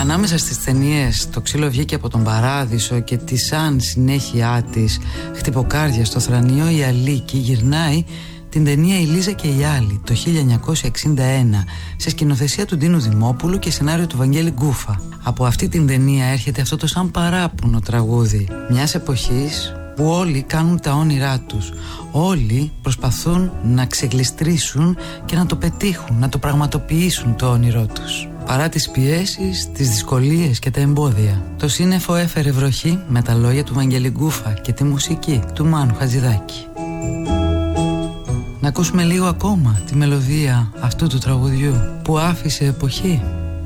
Ανάμεσα στις ταινίες «Το ξύλο βγήκε από τον Παράδεισο» και τη σαν συνέχεια της «Χτυποκάρδια στο θρανείο», η Αλίκη γυρνάει την ταινία «Η Λίζα και οι άλλοι» το 1961 σε σκηνοθεσία του Ντίνου Δημόπουλου και σενάριο του Βαγγέλη Γκούφα. Από αυτή την ταινία έρχεται αυτό το σαν παράπουνο τραγούδι μιας εποχής που όλοι κάνουν τα όνειρά τους. Όλοι προσπαθούν να ξεγλιστρήσουν και να το πετύχουν, να το πραγματοποιήσουν το όνειρό τους, παρά τις πιέσεις, τις δυσκολίες και τα εμπόδια. Το σύννεφο έφερε βροχή με τα λόγια του Βαγγέλη Γκούφα και τη μουσική του Μάνου Χατζηδάκη. Να ακούσουμε λίγο ακόμα τη μελωδία αυτού του τραγουδιού που άφησε εποχή.